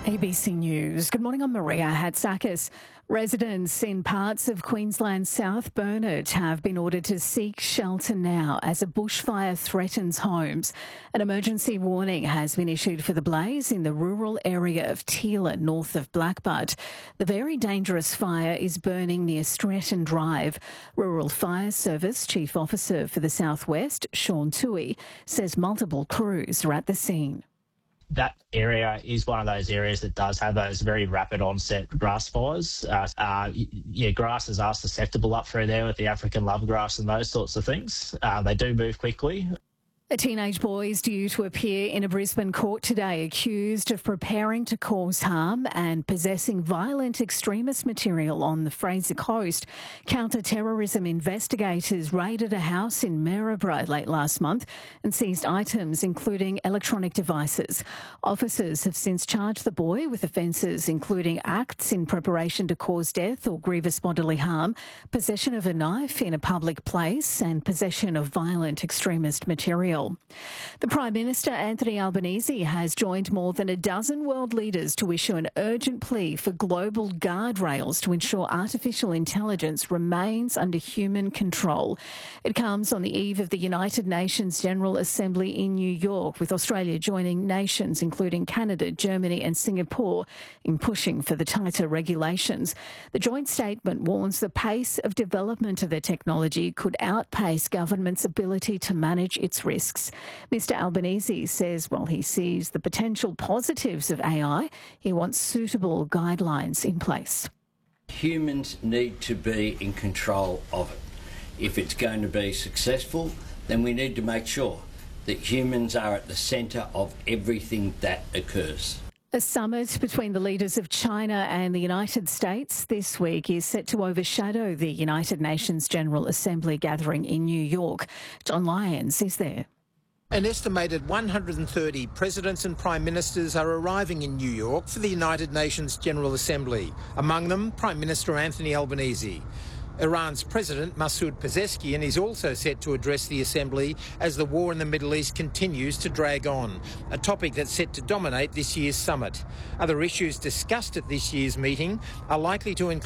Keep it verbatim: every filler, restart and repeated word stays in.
A B C News. Good morning, I'm Maria Hatzakis. Residents in parts of Queensland's South Burnett have been ordered to seek shelter now as a bushfire threatens homes. An emergency warning has been issued for the blaze in the rural area of Teela, north of Blackbutt. The very dangerous fire is burning near Stretton Drive. Rural Fire Service Chief Officer for the South West, Sean Toohey, says multiple crews are at the scene. That area is one of those areas that does have those very rapid onset grass fires. Uh, uh, yeah, grasses are susceptible up through there with the African lovegrass and those sorts of things. Uh, they do move quickly. A teenage boy is due to appear in a Brisbane court today accused of preparing to cause harm and possessing violent extremist material on the Fraser Coast. Counter-terrorism investigators raided a house in Maryborough late last month and seized items including electronic devices. Officers have since charged the boy with offences including acts in preparation to cause death or grievous bodily harm, possession of a knife in a public place and possession of violent extremist material. The Prime Minister, Anthony Albanese, has joined more than a dozen world leaders to issue an urgent plea for global guardrails to ensure artificial intelligence remains under human control. It comes on the eve of the United Nations General Assembly in New York, with Australia joining nations including Canada, Germany and Singapore in pushing for the tighter regulations. The joint statement warns the pace of development of the technology could outpace governments' ability to manage its risks. Mister Albanese says while he sees the potential positives of A I, he wants suitable guidelines in place. Humans need to be in control of it. If it's going to be successful, then we need to make sure that humans are at the centre of everything that occurs. A summit between the leaders of China and the United States this week is set to overshadow the United Nations General Assembly gathering in New York. John Lyons is there. An estimated one hundred thirty presidents and prime ministers are arriving in New York for the United Nations General Assembly. Among them, Prime Minister Anthony Albanese. Iran's President Masoud Pezeshkian is also set to address the Assembly as the war in the Middle East continues to drag on, a topic that's set to dominate this year's summit. Other issues discussed at this year's meeting are likely to include